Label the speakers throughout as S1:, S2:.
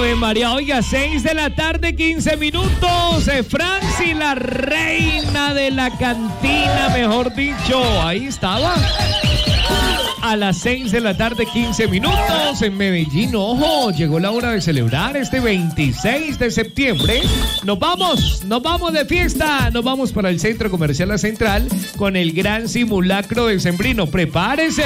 S1: Ave María, oiga, 6 de la tarde, 15 minutos. Franci, la reina de la cantina, mejor dicho. Ahí estaba. A las 6 de la tarde, 15 minutos en Medellín. Ojo, llegó la hora de celebrar este 26 de septiembre. Nos vamos de fiesta. Nos vamos para el Centro Comercial La Central con el gran simulacro decembrino. Prepárese.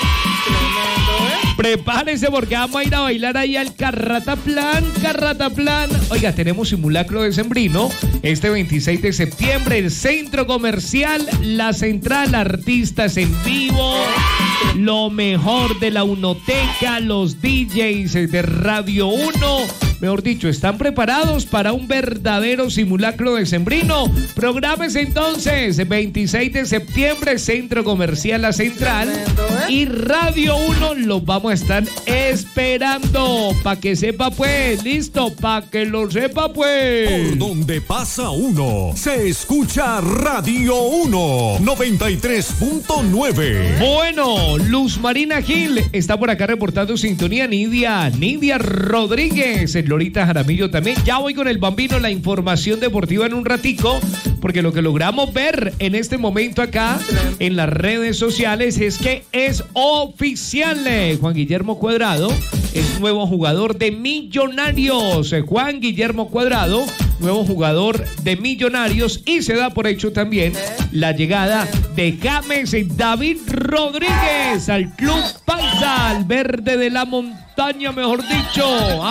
S1: Prepárese porque vamos a ir a bailar ahí al Carrataplan. Oiga, tenemos simulacro decembrino este 26 de septiembre. El Centro Comercial La Central, artistas en vivo, lo mejor de la Unoteca, los DJs de Radio 1. Mejor dicho, están preparados para un verdadero simulacro decembrino. Prográmese entonces, 26 de septiembre, Centro Comercial La Central y Radio 1. Los vamos a estar esperando. Pa' que sepa pues, listo, pa' que lo sepa pues.
S2: Por donde pasa uno, se escucha Radio 1, 93.9.
S1: Bueno, Luz Marina Gil está por acá reportando sintonía. Nidia Rodríguez, Lorita Jaramillo también. Ya voy con el Bambino, la información deportiva en un ratico, porque lo que logramos ver en este momento acá en las redes sociales es que es oficial. Juan Guillermo Cuadrado es nuevo jugador de Millonarios. Juan Guillermo Cuadrado, nuevo jugador de Millonarios, y se da por hecho también la llegada de James David Rodríguez al Club Paisa, al verde de la montaña, mejor dicho.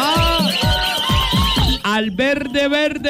S1: Al verde.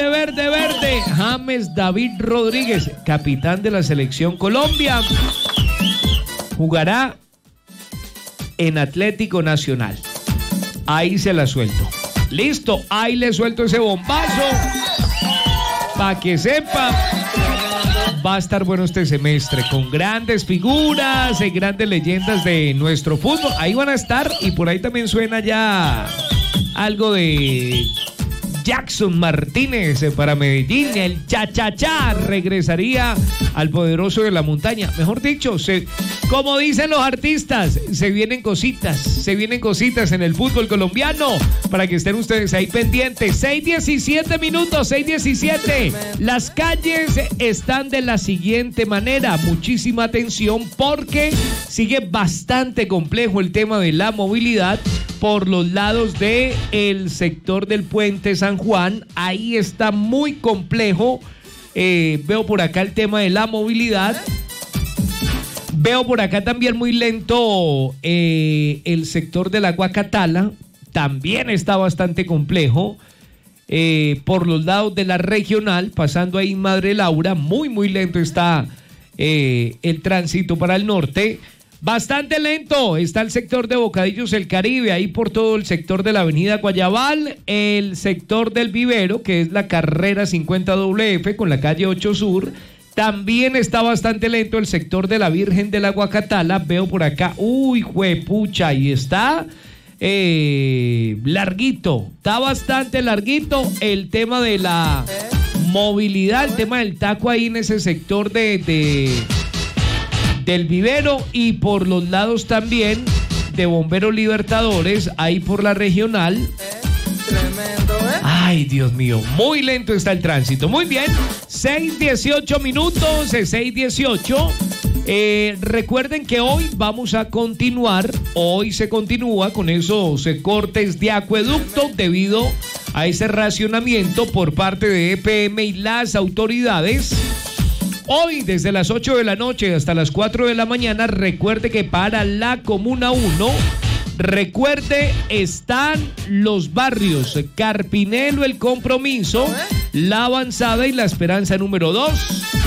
S1: James David Rodríguez, capitán de la selección Colombia, jugará en Atlético Nacional. Ahí se la suelto. Listo, ahí le suelto ese bombazo para que sepa. Va a estar bueno este semestre con grandes figuras y grandes leyendas de nuestro fútbol. Ahí van a estar, y por ahí también suena ya algo de Jackson Martínez para Medellín. El cha-cha-cha regresaría al poderoso de la montaña. Mejor dicho, como dicen los artistas, se vienen cositas en el fútbol colombiano, para que estén ustedes ahí pendientes. 6:17 minutos, 6:17. Las calles están de la siguiente manera. Muchísima atención porque sigue bastante complejo el tema de la movilidad por los lados del sector del Puente San Juan. Ahí está muy complejo. Veo por acá el tema de la movilidad. Veo por acá también muy lento el sector de la Guacatala. También está bastante complejo. Por los lados de la regional, pasando ahí Madre Laura, muy lento está el tránsito para el norte. Bastante lento está el sector de Bocadillos El Caribe, ahí por todo el sector de la avenida Guayabal, el sector del Vivero, que es la carrera 50WF con la calle 8 Sur. También está bastante lento el sector de la Virgen de la Guacatala. Veo por acá, juepucha, ahí está larguito, está bastante larguito el tema de la movilidad, el tema del taco ahí en ese sector del Vivero, y por los lados también de Bomberos Libertadores, ahí por la regional.
S3: Tremendo,
S1: Ay, Dios mío, muy lento está el tránsito. Muy bien, 6:18 minutos, 6:18. Recuerden que hoy vamos a continuar, hoy se continúa con esos cortes de acueducto debido a ese racionamiento por parte de EPM y las autoridades. Hoy, desde las 8 de la noche hasta las 4 de la mañana, recuerde que para la Comuna 1, están los barrios Carpinelo, El Compromiso, La Avanzada y La Esperanza número 2.